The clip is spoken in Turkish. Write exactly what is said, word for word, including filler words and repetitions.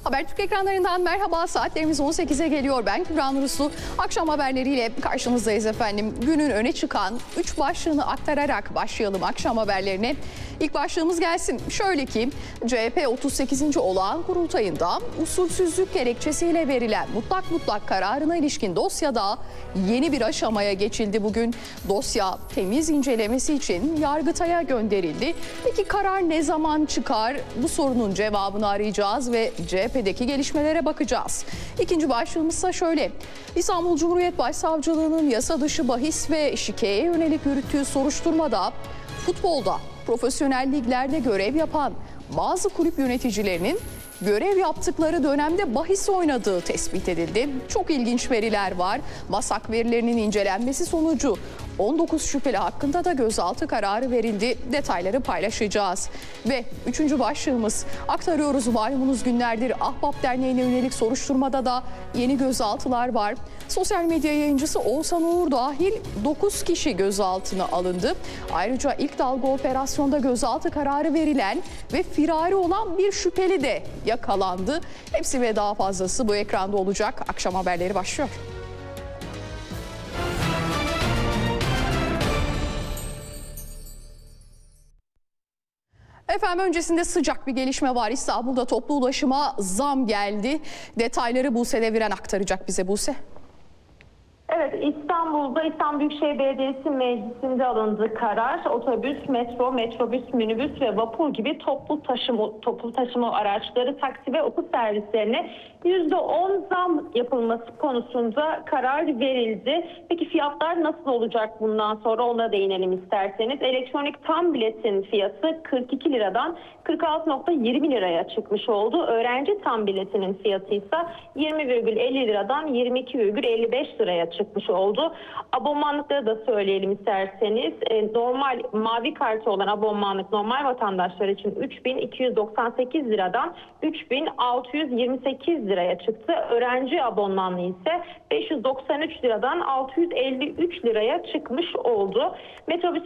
Habertürk ekranlarından merhaba, saatlerimiz on sekize geliyor. Ben Kübra Nuruslu. Akşam haberleriyle karşınızdayız efendim. Günün öne çıkan üç başlığını aktararak başlayalım akşam haberlerine. İlk başlığımız gelsin. Şöyle ki C H P otuz sekizinci olağan kurultayında usulsüzlük gerekçesiyle verilen mutlak mutlak kararına ilişkin dosyada yeni bir aşamaya geçildi bugün. Dosya temiz incelemesi için Yargıtay'a gönderildi. Peki karar ne zaman çıkar? Bu sorunun cevabını arayacağız ve C H P'deki gelişmelere bakacağız. İkinci başlığımızsa şöyle. İstanbul Cumhuriyet Başsavcılığı'nın yasa dışı bahis ve şikeye yönelik yürüttüğü soruşturmada futbolda profesyonel liglerde görev yapan bazı kulüp yöneticilerinin görev yaptıkları dönemde bahis oynadığı tespit edildi. Çok ilginç veriler var. MASAK verilerinin incelenmesi sonucu on dokuz şüpheli hakkında da gözaltı kararı verildi. Detayları paylaşacağız. Ve üçüncü başlığımız, aktarıyoruz malumunuz günlerdir Ahbap Derneği'ne yönelik soruşturmada da yeni gözaltılar var. Sosyal medya yayıncısı Oğuzhan Uğur dahil dokuz kişi gözaltına alındı. Ayrıca ilk dalga operasyonda gözaltı kararı verilen ve firari olan bir şüpheli de yakalandı. Hepsi ve daha fazlası bu ekranda olacak. Akşam haberleri başlıyor. Efendim öncesinde sıcak bir gelişme var. İstanbul'da toplu ulaşıma zam geldi. Detayları Buse Deviren aktaracak bize. Buse. Evet, İstanbul'da İstanbul Büyükşehir Belediyesi Meclisi'nde alındı karar. Otobüs, metro, metrobüs, minibüs ve vapur gibi toplu taşıma, toplu taşıma araçları, taksi ve okul servislerine yüzde on zam yapılması konusunda karar verildi. Peki fiyatlar nasıl olacak bundan sonra, ona değinelim isterseniz. Elektronik tam biletin fiyatı kırk iki liradan kırk altı nokta yirmi liraya çıkmış oldu. Öğrenci tam biletinin fiyatı ise yirmi virgül elli liradan yirmi iki virgül elli beş liraya çıkmış oldu. Abonmanlıkları da söyleyelim isterseniz. Normal mavi kartı olan abonmanlık normal vatandaşlar için üç bin iki yüz doksan sekiz liradan üç bin altı yüz yirmi sekiz liraya çıktı. Öğrenci abonmanlığı ise beş yüz doksan üç liradan altı yüz elli üç liraya çıkmış oldu. Metrobüs